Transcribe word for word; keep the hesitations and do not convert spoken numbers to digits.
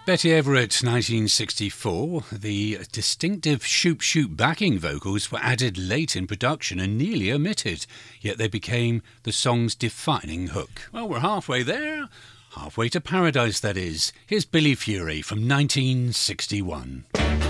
Betty Everett, nineteen sixty-four. The distinctive Shoop Shoop backing vocals were added late in production and nearly omitted, yet they became the song's defining hook. Well, we're halfway there. Halfway to paradise, that is. Here's Billy Fury from nineteen sixty-one.